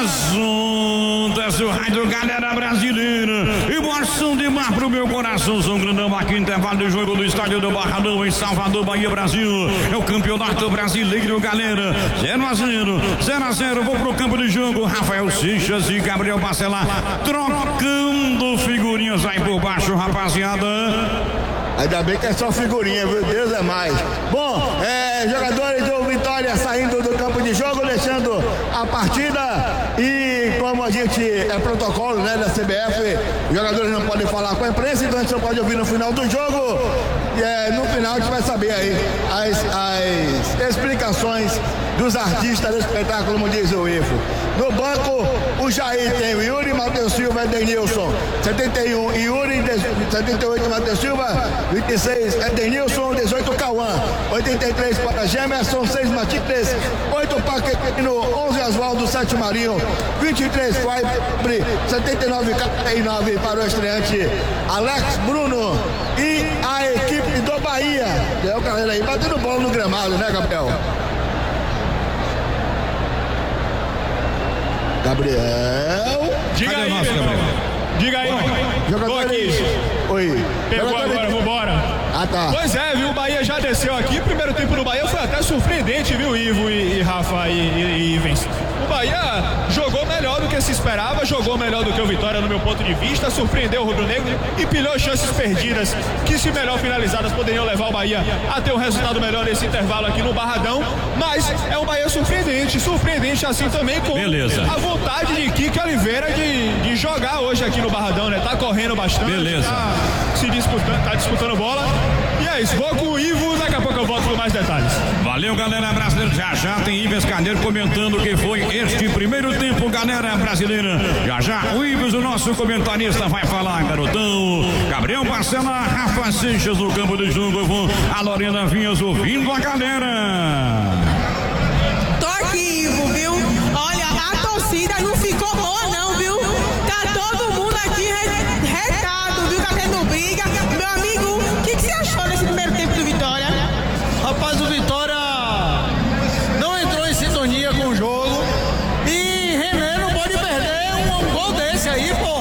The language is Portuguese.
Acontece o rádio, galera brasileira. Emoção de mar pro meu coração. São Grandão aqui, intervalo de jogo do estádio do Barradão em Salvador, Bahia, Brasil. É o campeonato brasileiro, galera. 0-0. Vou pro campo de jogo. Rafael Seixas e Gabriel Bacelar trocando figurinhas aí por baixo, rapaziada. Ainda bem que é só figurinha, viu? Deus é mais. Bom, jogadores do Vitória saindo do campo de jogo, deixando a partida. E como a gente é protocolo, né, da CBF, os jogadores não podem falar com a imprensa, então a gente só pode ouvir no final do jogo. E no final a gente vai saber aí as explicações dos artistas do espetáculo, como diz o Ivo. No banco, o Jair tem o Yuri, Matheus Silva, Edenilson, 71 Yuri, 78 Matheus Silva, 26 Edenilson, 18 Cauã, 83 para Gemerson, 6 Matines, 8 Paquetino, 11 Oswaldo, 7 Marinho, 23 Faibre, 79 49 para o estreante Alex Bruno e a equipe do Bahia. É o galera aí batendo bola no gramado, né, Gabriel? Gabriel. Diga aí, Gabriel. Diga aí. Jogadores. Oi. Pegou agora, vambora. Ah, tá. Pois é, viu? O Bahia já desceu aqui. O primeiro tempo do Bahia foi até surpreendente, viu, Ivo e Rafa e Ivens. O Bahia jogou melhor do que se esperava, jogou melhor do que o Vitória, no meu ponto de vista, surpreendeu o rubro-negro e pilhou chances perdidas que, se melhor finalizadas, poderiam levar o Bahia a ter um resultado melhor nesse intervalo aqui no Barradão. Mas é um Bahia surpreendente assim também com a vontade de Kiki Oliveira de jogar hoje aqui no Barradão, né? Tá correndo bastante, tá disputando bola. E é isso, vou com o Ivo, daqui a pouco eu volto com mais detalhes. Valeu, galera brasileira. Já tem Ives Carneiro comentando que foi este primeiro tempo, galera brasileira. Já o Ives, o nosso comentarista, vai falar, garotão. Gabriel Bacelar, Rafa Seixas no campo de jogo, a Lorena Vinhas ouvindo a galera. Tô aqui, Ivo, viu? Olha, a torcida não ficou boa não, viu? Tá todo mundo aqui retado, viu? Tá tendo briga. Meu amigo, o que você achou desse primeiro tempo do Vitória? Rapaz, o Vitória não entrou em sintonia com o jogo e René não pode perder um gol desse aí, pô.